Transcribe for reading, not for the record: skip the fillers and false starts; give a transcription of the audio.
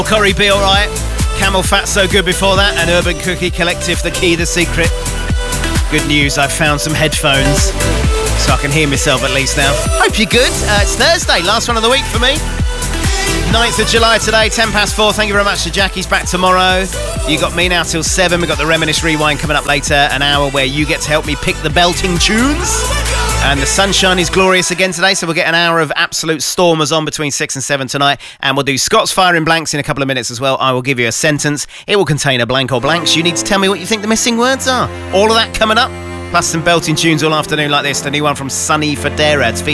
Corey Be Alright, Camel Fat So Good before that, and Urban Cookie Collective, The Key, The Secret. Good news, I've found some headphones, so I can hear myself at least now. Hope you're good. It's Thursday, last one of the week for me. 9th of July today, 4:10. Thank you very much to Jackie's back tomorrow. You got me now till 7. We've got the Reminisce Rewind coming up later, an hour where you get to help me pick the belting tunes. And the sunshine is glorious again today, so we'll get an hour of absolute stormers on between 6 and 7 tonight. And we'll do Scott's Firing Blanks in a couple of minutes as well. I will give you a sentence. It will contain a blank or blanks. You need to tell me what you think the missing words are. All of that coming up, plus some belting tunes all afternoon like this. The new one from Sonny Fodera. It's